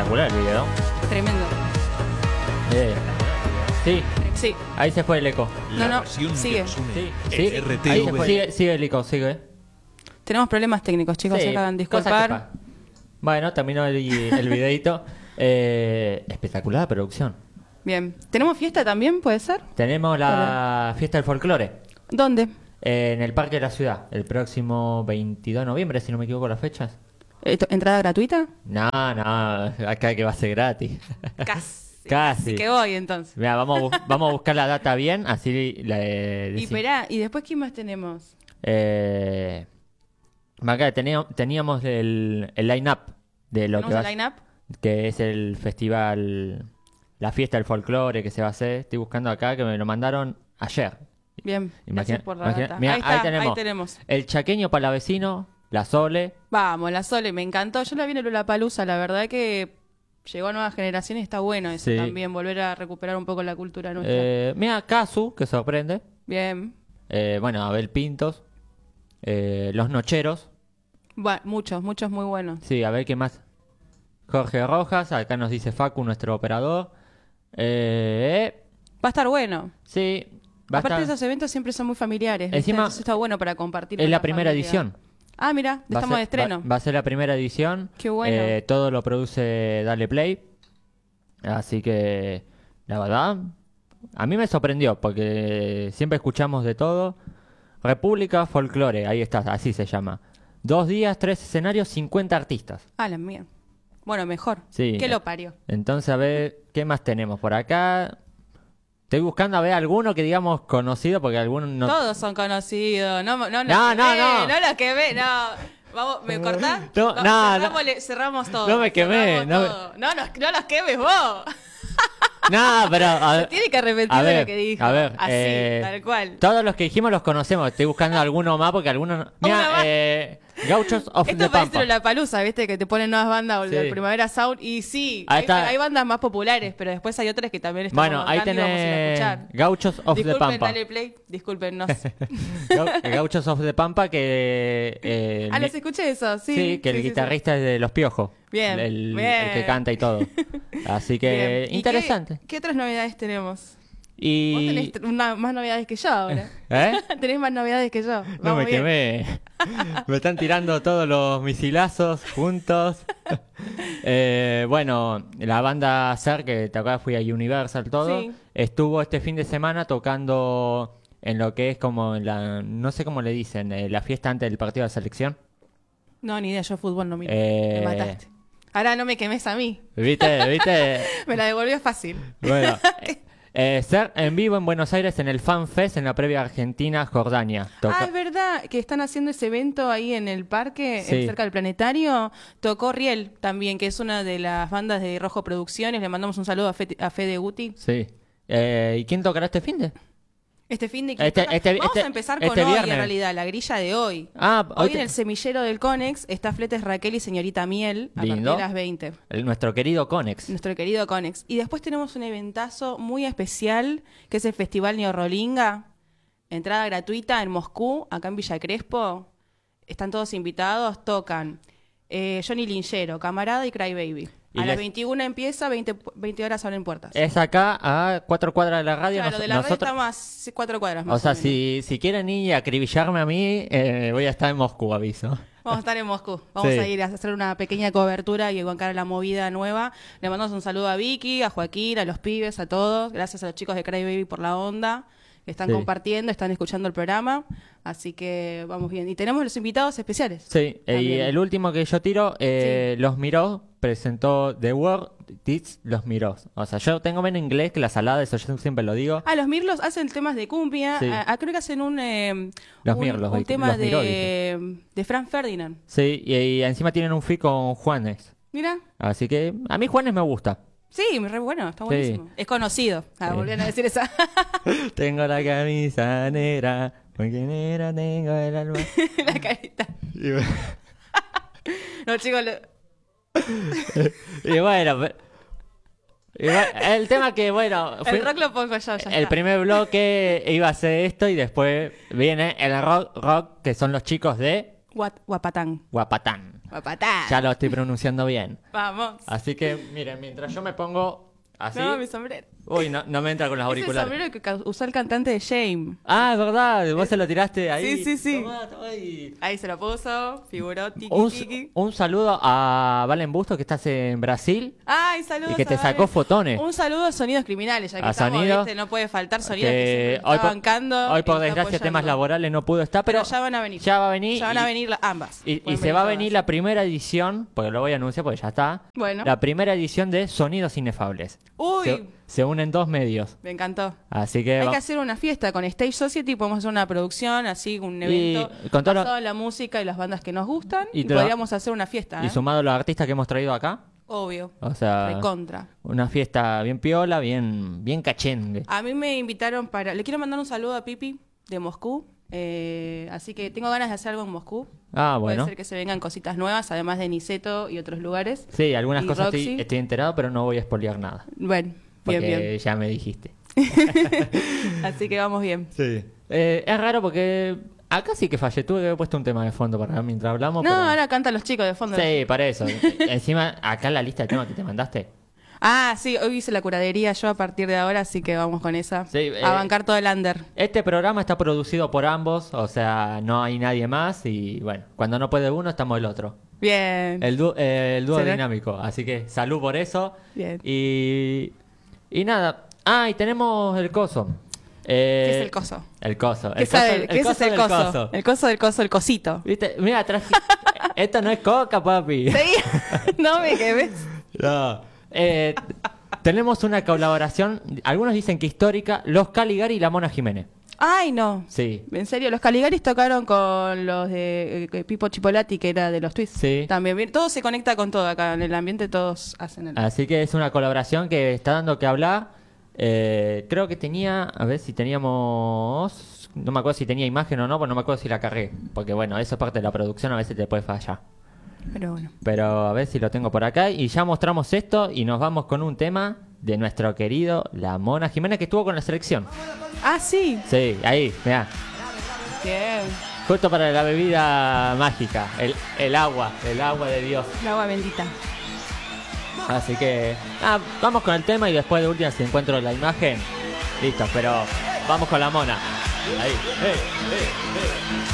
espectacular el video. Tremendo. Sí, Sí. ahí se fue el eco. No, sigue. Sí, El sí. RTV. Ahí se fue. Sigue el eco, sigue. Tenemos problemas técnicos, chicos, Sí, se acaban de cosas que disculpar. pasan. Bueno, terminó el videito. Espectacular producción. Bien. ¿Tenemos fiesta también, puede ser? Tenemos la fiesta del folclore ¿Dónde? en el Parque de la Ciudad, el próximo 22 de noviembre, si no me equivoco las fechas. ¿Entrada gratuita? No, acá que va a ser gratis. Casi. Casi. Así que voy entonces. Mira, vamos a buscar la data bien, así Y esperá, ¿y después qué más tenemos? acá teníamos el line-up de lo que ¿Tenemos va el line-up? que es el festival, la fiesta del folclore que se va a hacer. Estoy buscando acá, que me lo mandaron ayer. Bien, gracias por la data. Mirá, Ahí está, ahí tenemos. El chaqueño palavecino, la Sole. Vamos, la Sole, me encantó. Yo la vi en el Lollapalooza, la verdad que llegó a nuevas generaciones y está bueno eso Sí. también, volver a recuperar un poco la cultura nuestra. Mira, Casu, que sorprende. Bien. Bueno, Abel Pintos. Los Nocheros. Muchos muy buenos. Sí, a ver qué más. Jorge Rojas, acá nos dice Facu, nuestro operador. Va a estar bueno. Sí, va a Aparte de estar. esos eventos siempre son muy familiares. ¿viste? Encima, Entonces está bueno para compartir. Es con la primera familia. edición. Ah, mira, Va a estamos de ser- estreno. Va a ser la primera edición. Qué bueno. Todo lo produce Dale Play. Así que, la verdad, a mí me sorprendió porque siempre escuchamos de todo. República Folklore, ahí está, así se llama. 2 días, 3 escenarios, 50 artistas. Ah, la mía. Bueno, mejor. Sí. ¿Qué lo parió? Entonces, a ver, ¿qué más tenemos por acá? Estoy buscando a ver alguno que digamos conocido porque algunos no. Todos son conocidos. No No, los quemé, no. Vamos, ¿me cortás? No, no, cerramos todo. No me quemé, Cerramos no todo. No los quemes vos. No, pero. A ver, Tiene que arrepentir a de ver, lo que dijo. a ver, Así, tal cual. Todos los que dijimos los conocemos. Estoy buscando alguno más porque algunos. Uno Mira, más. Gauchos of the Esto parece Pampa. la palusa, ¿viste? Que te ponen nuevas bandas o Sí. el Primavera Sound. Y sí, Ahí está. hay bandas más populares, pero después hay otras que también están Bueno, ahí bancando y vamos a ir a tenés escuchar. Gauchos of the Disculpen, Pampa. dale play. Discúlpenos. Gauchos of the Pampa que. Los escuché eso, sí. Sí, que el sí, sí. guitarrista es de Los Piojos. Bien, El bien. que canta y todo. Así que, Bien. ¿Y interesante. ¿Qué otras novedades tenemos? Vos Y. tenés más novedades que yo ahora. ¿Eh? Tenés más novedades que yo. No Vamos me bien. quemé. Me están tirando todos los misilazos juntos. Bueno, la banda Ser, que te acuerdas, fui a Universal, todo, Sí. estuvo este fin de semana tocando en lo que es como no sé cómo le dicen, la fiesta antes del partido de la selección. No, ni idea, yo fútbol no miro. Eh, Me mataste. Ahora no me quemes a mí. ¿Viste? Me la devolvió fácil. Bueno, Ser en vivo en Buenos Aires en el Fan Fest en la previa Argentina-Jordania. Ah, es verdad que están haciendo ese evento ahí en el parque, Sí. cerca del planetario. Tocó Riel también, que es una de las bandas de Rojo Producciones. Le mandamos un saludo a Fede Guti. Sí. ¿Y quién tocará este fin de? Este fin de Vamos a empezar con hoy, viernes. en realidad, la grilla de hoy. Ah, Hoy en el semillero del Conex está Fletes Raquel y Señorita Miel a Lindo. partir de las 20. Nuestro querido Conex. Nuestro querido Conex. Y después tenemos un eventazo muy especial, que es el Festival Neorrolinga. Entrada gratuita en Moscú, acá en Villa Crespo. Están todos invitados, tocan Johnny Lingero, Camarada y Cry Baby. Y A las les- 21 empieza, 20 horas abren puertas. Es acá a 4 cuadras de la radio. Claro, de la radio está más 4 cuadras más. O sea, o menos. si quieren ir y acribillarme a mí, voy a estar en Moscú, aviso. Vamos a estar en Moscú. Vamos Sí. a ir a hacer una pequeña cobertura y bancar la movida nueva. Le mandamos un saludo a Vicky, a Joaquín, a los pibes, a todos. Gracias a los chicos de Cry Baby por la onda. Que están Sí. compartiendo, están escuchando el programa. Así que vamos bien. Y tenemos los invitados especiales. Sí, y También. el último que yo tiro, Los Miró, presentó The World This Los Miró. O sea, yo tengo menos inglés que la salada, eso yo siempre lo digo. Ah, los Mirlos hacen temas de cumbia. Sí. Creo que hacen un Mirlos, un tema los Miró, de Frank Ferdinand. Sí, y encima tienen un fit con Juanes. Mira. Así que a mí Juanes me gusta. Sí, re bueno, está Sí. buenísimo. Es conocido. Volvían a decir esa. Tengo la camisa negra, porque negra tengo el alma. La carita. No, chicos, Y bueno, el tema que, bueno, el rock lo pongo yo, ya el está. primer bloque iba a ser esto y después viene el rock, que son los chicos de Guapatán. Guapatán. Guapatán. Ya lo estoy pronunciando bien. Vamos. Así que, miren, mientras yo me pongo así... No, mi sombrero. Uy, no me entra con los Es el auriculares. sombrero que usó el cantante de Shame. Ah, es verdad, vos se lo tiraste ahí. Sí. Tomá ahí. Ahí se lo puso, figuró, tiki, Un, tiki. un saludo a Valen Busto, que estás en Brasil Ay, saludos y que te a sacó Valen. fotones. Un saludo a Sonidos Criminales, ya que A estamos, Sonido, ¿viste? No puede faltar Sonidos que que siempre nos hoy está por, bancando. hoy y por está desgracia apoyando. temas laborales no pudo estar, pero ya van a venir. Ya va a venir. Ya van a venir ambas. Y Pueden se va a todas. venir la primera edición, porque lo voy a anunciar porque ya está. Bueno. La primera edición de Sonidos Inefables. Uy, Se unen dos medios. me encantó. Así que... Hay que hacer una fiesta con Stage Society, podemos hacer una producción, así, un evento con todo lo- basado en la música y las bandas que nos gustan, Y y te lo- podríamos hacer una fiesta, Y sumado a los artistas que hemos traído acá. Obvio. O sea, Recontra. una fiesta bien piola, bien cachengue. A mí me invitaron para... Le quiero mandar un saludo a Pipi de Moscú, así que tengo ganas de hacer algo en Moscú. Ah, bueno. Puede ser que se vengan cositas nuevas, además de Niceto y otros lugares. Sí, algunas Y cosas Roxy. estoy enterado, pero no voy a spoilear nada. Bueno, Porque bien. ya me dijiste. Así que vamos bien. Sí. Es raro porque acá sí que fallé. Tuve que haber puesto un tema de fondo para mientras hablamos. No, pero... ahora cantan los chicos de fondo. Sí, para eso. Encima, acá en la lista de temas que te mandaste. Ah, sí, hoy hice la curadería yo a partir de ahora, así que vamos con esa. Sí, a bancar todo el under. Este programa está producido por ambos, o sea, no hay nadie más. Y bueno, cuando no puede uno, estamos el otro. Bien. El dúo ¿Será? dinámico. Así que salud por eso. Bien. Y nada. Ah, y tenemos el coso. ¿Qué es el coso? El coso. ¿Qué sabe? ¿Qué es el del coso? El coso del coso, el cosito. ¿Viste? Mira, traje... Esto no es coca, papi. ¿Sí? No me quemes. No. Tenemos una colaboración, algunos dicen que histórica, Los Caligari y la Mona Jiménez. Ay, no. Sí. En serio, los Caligaris tocaron con los de Pipo Chipolati, que era de los Twists. Sí. También, bien, todo se conecta con todo acá. En el ambiente todos hacen el... Así que es una colaboración que está dando que hablar. Creo que tenía, a ver si teníamos, no me acuerdo si tenía imagen o no, pues no me acuerdo si la cargué. Porque bueno, eso es parte de la producción, a veces te puede fallar. Pero bueno. Pero a ver si lo tengo por acá. Y ya mostramos esto y nos vamos con un tema de nuestro querido La Mona Jiménez, que estuvo con la selección. Ah, sí. Sí, ahí, mirá. Bien. Justo para la bebida mágica, el agua de Dios. El agua bendita. Así que vamos con el tema y después de última si encuentro la imagen, listo, pero vamos con La Mona. Ahí.